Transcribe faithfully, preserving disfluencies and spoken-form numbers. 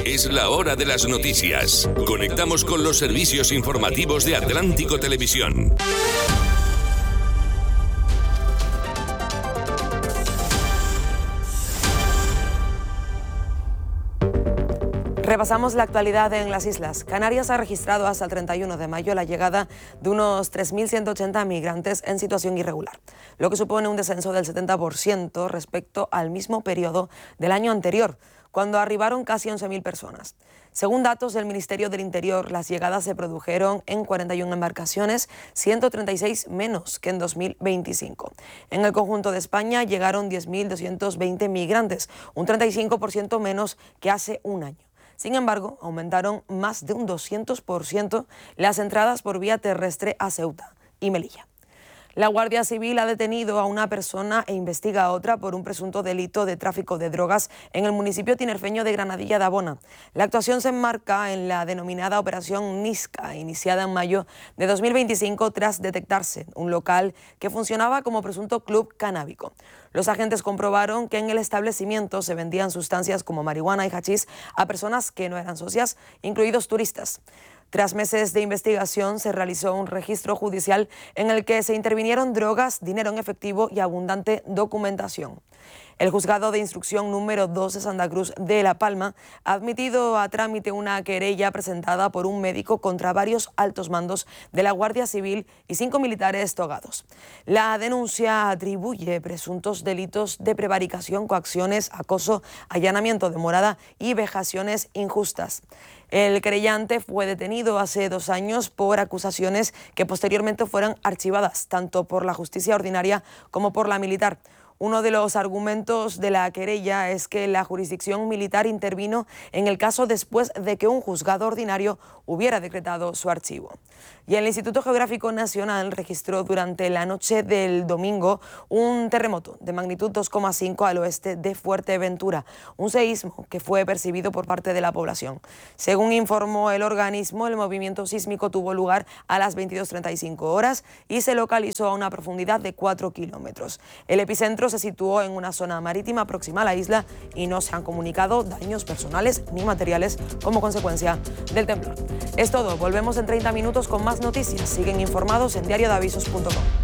Es la hora de las noticias. Conectamos con los servicios informativos de Atlántico Televisión. Repasamos la actualidad en las islas. Canarias ha registrado hasta el treinta y uno de mayo la llegada de unos tres mil ciento ochenta migrantes en situación irregular, lo que supone un descenso del setenta por ciento respecto al mismo periodo del año anterior, cuando arribaron casi once mil personas. Según datos del Ministerio del Interior, las llegadas se produjeron en cuarenta y una embarcaciones, ciento treinta y seis menos que en dos mil veinticinco. En el conjunto de España llegaron diez mil doscientos veinte migrantes, un treinta y cinco por ciento menos que hace un año. Sin embargo, aumentaron más de un doscientos por ciento las entradas por vía terrestre a Ceuta y Melilla. La Guardia Civil ha detenido a una persona e investiga a otra por un presunto delito de tráfico de drogas en el municipio tinerfeño de Granadilla de Abona. La actuación se enmarca en la denominada Operación Nisca, iniciada en mayo de dos mil veinticinco tras detectarse un local que funcionaba como presunto club canábico. Los agentes comprobaron que en el establecimiento se vendían sustancias como marihuana y hachís a personas que no eran socias, incluidos turistas. Tras meses de investigación, se realizó un registro judicial en el que se intervinieron drogas, dinero en efectivo y abundante documentación. El Juzgado de Instrucción número dos de Santa Cruz de La Palma ha admitido a trámite una querella presentada por un médico contra varios altos mandos de la Guardia Civil y cinco militares togados. La denuncia atribuye presuntos delitos de prevaricación, coacciones, acoso, allanamiento de morada y vejaciones injustas. El querellante fue detenido hace dos años por acusaciones que posteriormente fueron archivadas tanto por la justicia ordinaria como por la militar. Uno de los argumentos de la querella es que la jurisdicción militar intervino en el caso después de que un juzgado ordinario hubiera decretado su archivo. Y el Instituto Geográfico Nacional registró durante la noche del domingo un terremoto de magnitud dos coma cinco al oeste de Fuerteventura, un seísmo que fue percibido por parte de la población. Según informó el organismo, el movimiento sísmico tuvo lugar a las veintidós treinta y cinco horas y se localizó a una profundidad de cuatro kilómetros. El epicentro se situó en una zona marítima próxima a la isla y no se han comunicado daños personales ni materiales como consecuencia del temblor. Es todo, volvemos en treinta minutos con más noticias. Siguen informados en diario de avisos punto com.